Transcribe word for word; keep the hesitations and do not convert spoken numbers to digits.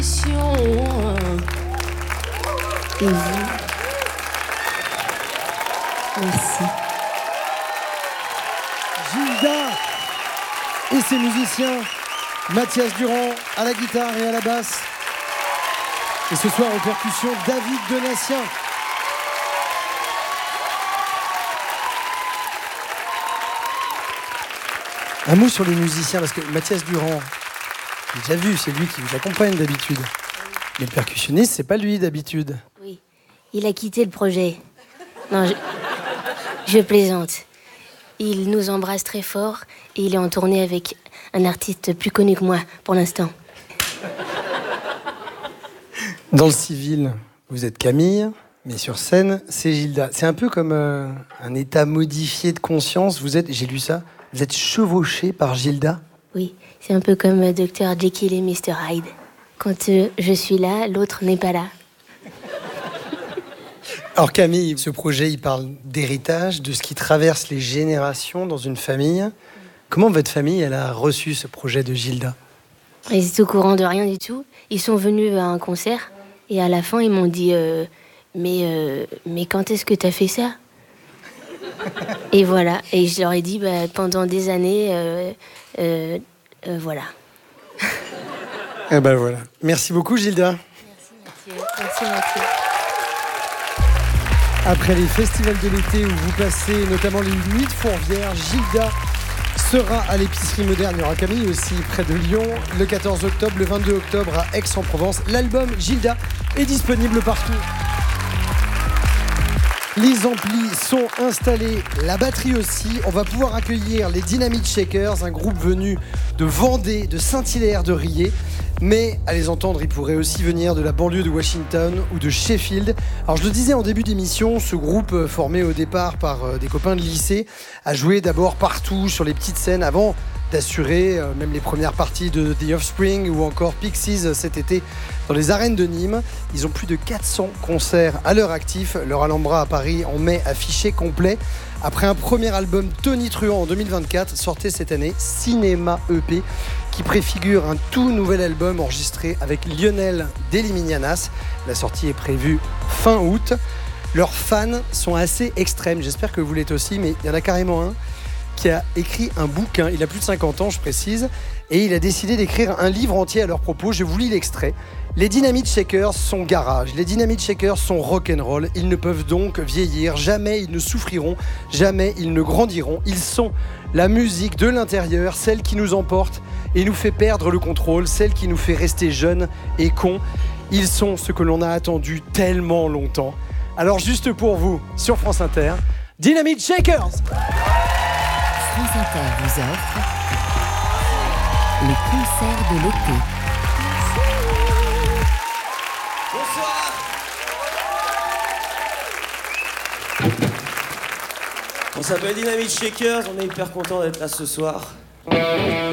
Et vous? Merci. Gilda et ses musiciens, Mathias Durand à la guitare et à la basse. Et ce soir, aux percussions, David Donatien. Un mot sur les musiciens, parce que Mathias Durand, j'ai déjà vu, c'est lui qui vous accompagne d'habitude. Mais le percussionniste, c'est pas lui d'habitude. Oui, il a quitté le projet. Non, je, je plaisante. Il nous embrasse très fort et il est en tournée avec un artiste plus connu que moi pour l'instant. Dans le civil, vous êtes Camille, mais sur scène, c'est Gilda. C'est un peu comme euh, un état modifié de conscience. Vous êtes, j'ai lu ça, vous êtes chevauché par Gilda. Oui, c'est un peu comme euh, docteur Jekyll et mister Hyde. Quand euh, je suis là, l'autre n'est pas là. Alors Camille, ce projet, il parle d'héritage, de ce qui traverse les générations dans une famille. Comment votre famille, elle a reçu ce projet de Gilda? Ils étaient au courant de rien du tout. Ils sont venus à un concert et à la fin, ils m'ont dit euh, mais, euh, mais quand est-ce que t'as fait ça? Et voilà. Et je leur ai dit bah, pendant des années, euh, euh, euh, voilà. Eh ben voilà. Merci beaucoup Gilda. Merci Mathieu. Merci Mathieu. Après les festivals de l'été où vous passez notamment les nuits de Fourvière, Gilda sera à l'épicerie moderne. Il y aura Camille aussi près de Lyon le quatorze octobre, le vingt-deux octobre à Aix-en-Provence. L'album Gilda est disponible partout. Les amplis sont installés, la batterie aussi. On va pouvoir accueillir les Dynamite Shakers, un groupe venu de Vendée, de Saint-Hilaire de Riez. Mais à les entendre, ils pourraient aussi venir de la banlieue de Washington ou de Sheffield. Alors je le disais en début d'émission, ce groupe formé au départ par des copains de lycée a joué d'abord partout sur les petites scènes avant d'assurer euh, même les premières parties de The Offspring ou encore Pixies cet été dans les arènes de Nîmes. Ils ont plus de quatre cents concerts à leur actif. Leur Alhambra à Paris en mai affiché complet. Après un premier album tonitruant en deux mille vingt-quatre, sortait cette année Cinéma E P qui préfigure un tout nouvel album enregistré avec Lionel Deliminianas. La sortie est prévue fin août. Leurs fans sont assez extrêmes, j'espère que vous l'êtes aussi, mais il y en a carrément un qui a écrit un bouquin, il a plus de cinquante ans je précise, et il a décidé d'écrire un livre entier à leur propos. Je vous lis l'extrait. Les Dynamite Shakers sont garage, les Dynamite Shakers sont rock'n'roll, ils ne peuvent donc vieillir, jamais ils ne souffriront, jamais ils ne grandiront. Ils sont la musique de l'intérieur, celle qui nous emporte et nous fait perdre le contrôle, celle qui nous fait rester jeunes et cons. Ils sont ce que l'on a attendu tellement longtemps. Alors juste pour vous, sur France Inter, Dynamite Shakers. France Inter vous offre les concerts de l'été. Bonsoir. On s'appelle Dynamite Shakers, on est hyper content d'être là ce soir.